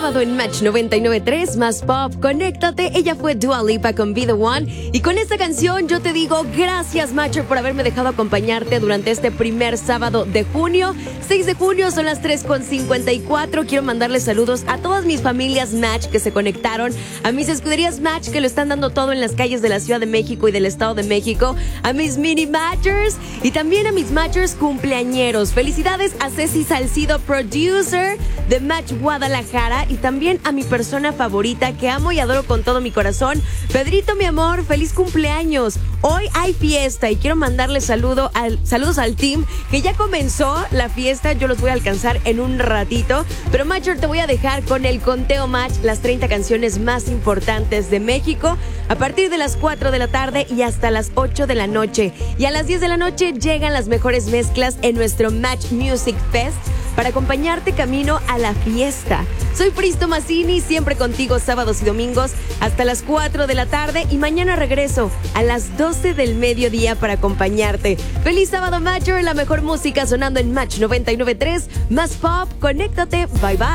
sábado en Match 99.3 más Pop. Conéctate. Ella fue Dua Lipa con Be The One. Y con esta canción yo te digo gracias, Matcher, por haberme dejado acompañarte durante este primer sábado de junio. 6 de junio, son las 3:54. Quiero mandarles saludos a todas mis familias Match que se conectaron, a mis escuderías Match que lo están dando todo en las calles de la Ciudad de México y del Estado de México, a mis mini Matchers y también a mis Matchers cumpleañeros. Felicidades a Ceci Salcido, producer de Match Guadalajara, y también a mi persona favorita que amo y adoro con todo mi corazón, Pedrito, mi amor, feliz cumpleaños. Hoy hay fiesta y quiero mandarles saludos al team que ya comenzó la fiesta. Yo los voy a alcanzar en un ratito, pero Matcher, te voy a dejar con el conteo Match, las 30 canciones más importantes de México, a partir de las 4 de la tarde y hasta las 8 de la noche. Y a las 10 de la noche llegan las mejores mezclas en nuestro Match Music Fest para acompañarte camino a la fiesta. Soy Fristo Massini, siempre contigo sábados y domingos hasta las 4 de la tarde, y mañana regreso a las 12 del mediodía para acompañarte. Feliz sábado, Matcher, la mejor música sonando en Match 99.3 más Pop. Conéctate, bye bye.